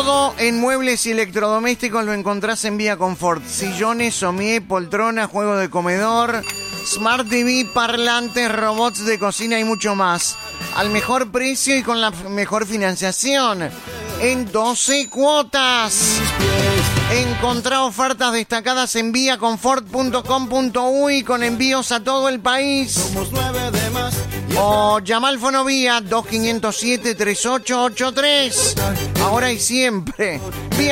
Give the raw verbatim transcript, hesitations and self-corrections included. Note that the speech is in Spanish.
Todo en muebles y electrodomésticos lo encontrás en Vía Confort. Sillones, somier, poltronas, juego de comedor, Smart T V, parlantes, robots de cocina y mucho más. Al mejor precio y con la mejor financiación. En doce cuotas. Encontrá ofertas destacadas en vía confort punto com punto uy con envíos a todo el país. O llama al Fonovía dos cinco cero siete tres ocho ocho tres. Ahora y siempre. Vía